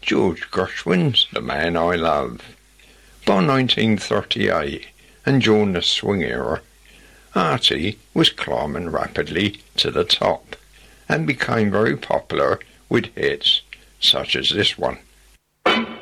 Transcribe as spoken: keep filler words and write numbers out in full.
George Gershwin's The Man I Love. By nineteen thirty-eight, and during the swing era, Artie was climbing rapidly to the top and became very popular with hits such as this one.